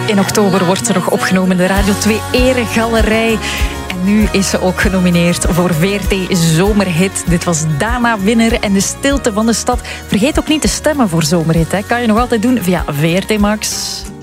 In oktober wordt ze nog opgenomen in de Radio 2 Eregalerij. En nu is ze ook genomineerd voor VRT Zomerhit. Dit was Dana, winnaar en De Stilte van de Stad. Vergeet ook niet te stemmen voor Zomerhit. Hè. Kan je nog altijd doen via VRT Max.